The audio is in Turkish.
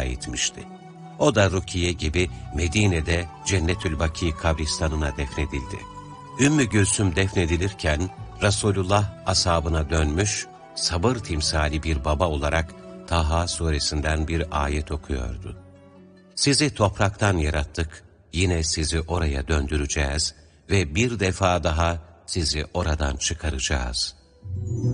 etmişti. O da Rukiye gibi Medine'de Cennetül Baki kabristanına defnedildi. Ümmü Gülsüm defnedilirken Resulullah ashabına dönmüş, sabır timsali bir baba olarak Taha suresinden bir ayet okuyordu. Sizi topraktan yarattık, yine sizi oraya döndüreceğiz ve bir defa daha sizi oradan çıkaracağız.